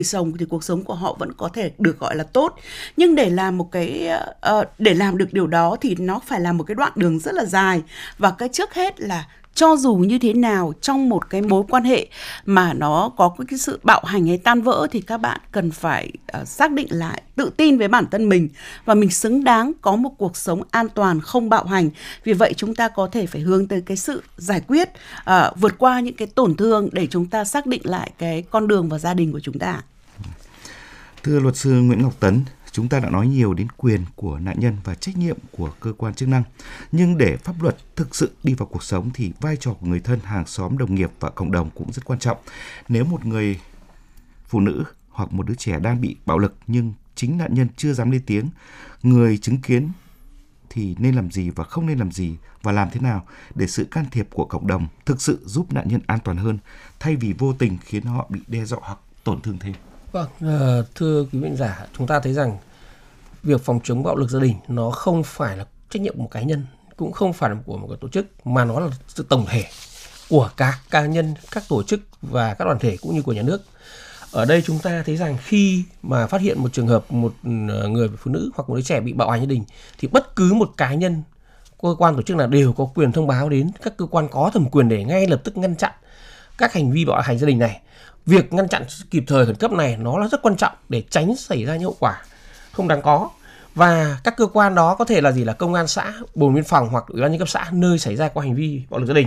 sống thì cuộc sống của họ vẫn có thể được gọi là tốt. Nhưng để làm một cái để làm được điều đó thì nó phải là một cái đoạn đường rất là dài. Và cái trước hết là cho dù như thế nào trong một cái mối quan hệ mà nó có cái sự bạo hành hay tan vỡ thì các bạn cần phải xác định lại, tự tin với bản thân mình và mình xứng đáng có một cuộc sống an toàn, không bạo hành. Vì vậy chúng ta có thể phải hướng tới cái sự giải quyết, vượt qua những cái tổn thương để chúng ta xác định lại cái con đường và gia đình của chúng ta. Thưa luật sư Nguyễn Ngọc Tấn, chúng ta đã nói nhiều đến quyền của nạn nhân và trách nhiệm của cơ quan chức năng. Nhưng để pháp luật thực sự đi vào cuộc sống thì vai trò của người thân, hàng xóm, đồng nghiệp và cộng đồng cũng rất quan trọng. Nếu một người phụ nữ hoặc một đứa trẻ đang bị bạo lực nhưng chính nạn nhân chưa dám lên tiếng, người chứng kiến thì nên làm gì và không nên làm gì, và làm thế nào để sự can thiệp của cộng đồng thực sự giúp nạn nhân an toàn hơn thay vì vô tình khiến họ bị đe dọa hoặc tổn thương thêm? Vâng, thưa quý vị giả, chúng ta thấy rằng việc phòng chống bạo lực gia đình nó không phải là trách nhiệm của một cá nhân, cũng không phải là của một tổ chức, mà nó là sự tổng thể của các cá nhân, các tổ chức và các đoàn thể cũng như của nhà nước. Ở đây chúng ta thấy rằng khi mà phát hiện một trường hợp một người phụ nữ hoặc một đứa trẻ bị bạo hành gia đình thì bất cứ một cá nhân, cơ quan, tổ chức nào đều có quyền thông báo đến các cơ quan có thẩm quyền để ngay lập tức ngăn chặn các hành vi bạo hành gia đình này. Việc ngăn chặn kịp thời khẩn cấp này nó là rất quan trọng để tránh xảy ra những hậu quả không đáng có. Và các cơ quan đó có thể là gì, là công an xã, bộ đội biên phòng hoặc ủy ban nhân cấp xã nơi xảy ra có hành vi bạo lực gia đình.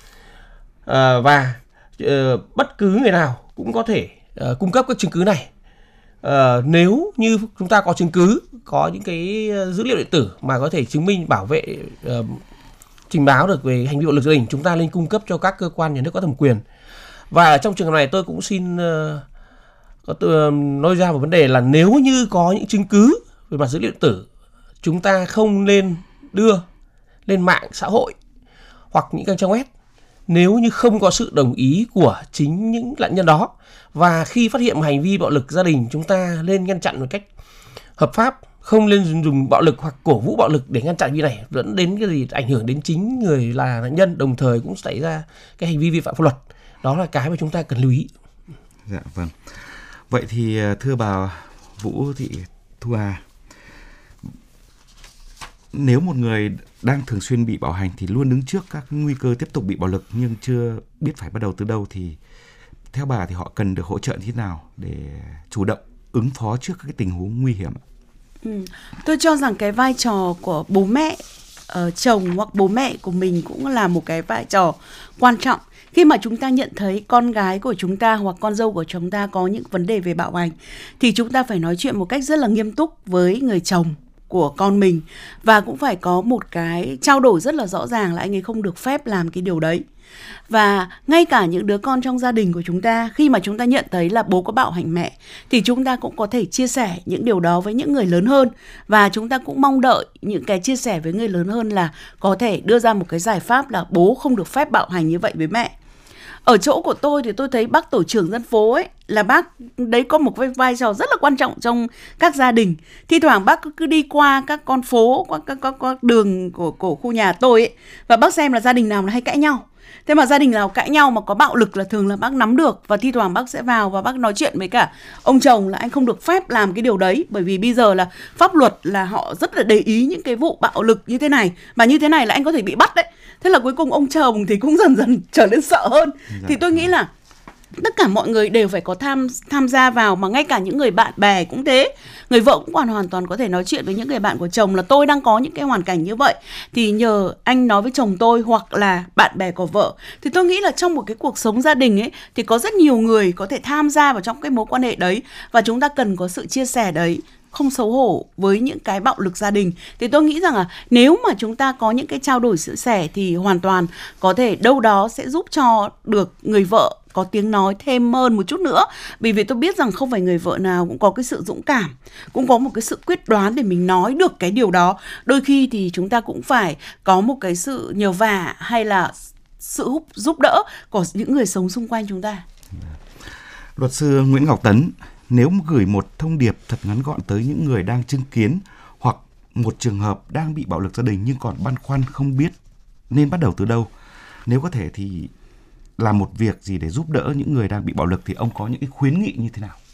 Bất cứ người nào cũng có thể cung cấp các chứng cứ này. Nếu như chúng ta có chứng cứ, có những cái dữ liệu điện tử mà có thể chứng minh bảo vệ, trình báo được về hành vi bạo lực gia đình, chúng ta nên cung cấp cho các cơ quan nhà nước có thẩm quyền. Và trong trường hợp này tôi cũng xin nói ra một vấn đề là nếu như có những chứng cứ về mặt dữ liệu điện tử, chúng ta không nên đưa lên mạng xã hội hoặc những trang web nếu như không có sự đồng ý của chính những nạn nhân đó. Và khi phát hiện một hành vi bạo lực gia đình, chúng ta nên ngăn chặn một cách hợp pháp, không nên dùng bạo lực hoặc cổ vũ bạo lực để ngăn chặn hành vi này, dẫn đến cái gì ảnh hưởng đến chính người là nạn nhân, đồng thời cũng xảy ra cái hành vi vi phạm pháp luật. Đó là cái mà chúng ta cần lưu ý. Dạ vâng. Vậy thì thưa bà Vũ Thị Thu Hà, nếu một người đang thường xuyên bị bạo hành thì luôn đứng trước các nguy cơ tiếp tục bị bạo lực nhưng chưa biết phải bắt đầu từ đâu, thì theo bà thì họ cần được hỗ trợ như thế nào để chủ động ứng phó trước các cái tình huống nguy hiểm? Tôi cho rằng cái vai trò của bố mẹ, chồng hoặc bố mẹ của mình cũng là một cái vai trò quan trọng. Khi mà chúng ta nhận thấy con gái của chúng ta hoặc con dâu của chúng ta có những vấn đề về bạo hành thì chúng ta phải nói chuyện một cách rất là nghiêm túc với người chồng của con mình, và cũng phải có một cái trao đổi rất là rõ ràng là anh ấy không được phép làm cái điều đấy. Và ngay cả những đứa con trong gia đình của chúng ta, khi mà chúng ta nhận thấy là bố có bạo hành mẹ thì chúng ta cũng có thể chia sẻ những điều đó với những người lớn hơn, và chúng ta cũng mong đợi những cái chia sẻ với người lớn hơn là có thể đưa ra một cái giải pháp là bố không được phép bạo hành như vậy với mẹ. Ở chỗ của tôi thì tôi thấy bác tổ trưởng dân phố ấy, là bác đấy có một vai trò rất là quan trọng trong các gia đình. Thi thoảng bác cứ đi qua các con phố, qua các đường của khu nhà tôi ấy, và bác xem là gia đình nào là hay cãi nhau. Thế mà gia đình nào cãi nhau mà có bạo lực là thường là bác nắm được, và thi thoảng bác sẽ vào và bác nói chuyện với cả ông chồng là anh không được phép làm cái điều đấy, bởi vì bây giờ là pháp luật là họ rất là để ý những cái vụ bạo lực như thế này, mà như thế này là anh có thể bị bắt đấy. Thế là cuối cùng ông chồng thì cũng dần dần trở nên sợ hơn. Thì tôi nghĩ là tất cả mọi người đều phải có tham gia vào, mà ngay cả những người bạn bè cũng thế. Người vợ cũng hoàn toàn có thể nói chuyện với những người bạn của chồng là tôi đang có những cái hoàn cảnh như vậy, thì nhờ anh nói với chồng tôi, hoặc là bạn bè của vợ. Thì tôi nghĩ là trong một cái cuộc sống gia đình ấy thì có rất nhiều người có thể tham gia vào trong cái mối quan hệ đấy, và chúng ta cần có sự chia sẻ đấy, không xấu hổ với những cái bạo lực gia đình. Thì tôi nghĩ rằng là nếu mà chúng ta có những cái trao đổi chia sẻ thì hoàn toàn có thể đâu đó sẽ giúp cho được người vợ có tiếng nói thêm hơn một chút nữa. Bởi vì tôi biết rằng không phải người vợ nào cũng có cái sự dũng cảm, cũng có một cái sự quyết đoán để mình nói được cái điều đó. Đôi khi thì chúng ta cũng phải có một cái sự nhờ vả hay là sự giúp đỡ của những người sống xung quanh chúng ta. Luật sư Nguyễn Ngọc Tấn, nếu gửi một thông điệp thật ngắn gọn tới những người đang chứng kiến hoặc một trường hợp đang bị bạo lực gia đình nhưng còn băn khoăn không biết nên bắt đầu từ đâu, nếu có thể thì làm một việc gì để giúp đỡ những người đang bị bạo lực, thì ông có những cái khuyến nghị như thế nào?